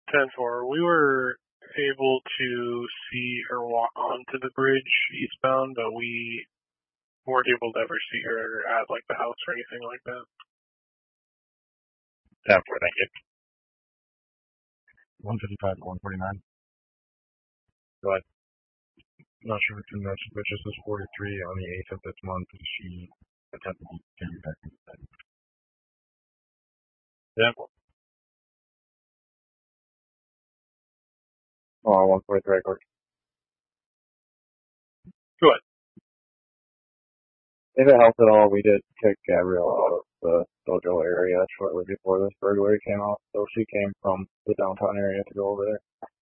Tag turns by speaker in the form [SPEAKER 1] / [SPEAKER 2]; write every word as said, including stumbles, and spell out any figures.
[SPEAKER 1] ten four. We were able to see her walk onto the bridge eastbound, but we weren't able to ever see her at like the house or anything like that.
[SPEAKER 2] ten four, thank you.
[SPEAKER 3] one fifty-five to one forty-nine.
[SPEAKER 2] Go ahead.
[SPEAKER 3] Not sure what you mentioned, but just this forty-three on the eighth of this month, she attempted to get you back into bed.
[SPEAKER 2] Yeah. Oh, one forty-three, quick.
[SPEAKER 1] Go ahead.
[SPEAKER 2] If it helps at all, we did kick Gabrielle out of the dojo area shortly before this burglary came out, so she came from the downtown area to go over there.